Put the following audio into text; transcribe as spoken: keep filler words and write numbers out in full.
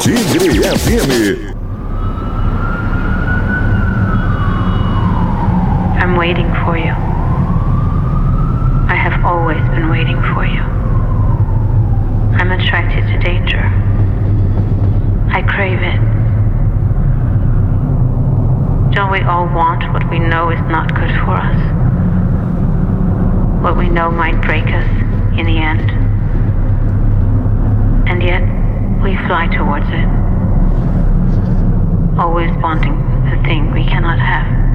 Tigre F M. I'm waiting for you. I have always been waiting for you. I'm attracted to danger. I crave it. Don't we all want what we know is not good for us? What we know might break us in the end. And yet, we fly towards it. Always wanting the thing we cannot have.